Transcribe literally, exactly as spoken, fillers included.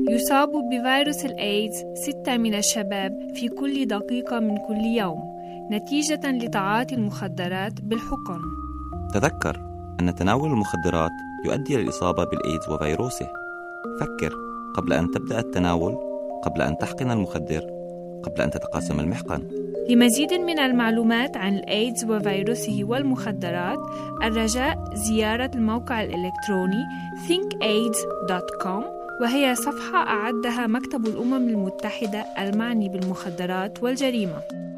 يصاب بفيروس الإيدز ستة من الشباب في كل دقيقة من كل يوم نتيجة لتعاطي المخدرات بالحقن. تذكر أن تناول المخدرات يؤدي للإصابة بالإيدز وفيروسه. فكر قبل أن تبدأ التناول، قبل أن تحقن المخدر، قبل أن تتقاسم المحقن. لمزيد من المعلومات عن الإيدز وفيروسه والمخدرات، الرجاء زيارة الموقع الإلكتروني think aids دوت كوم، وهي صفحة أعدها مكتب الأمم المتحدة المعني بالمخدرات والجريمة.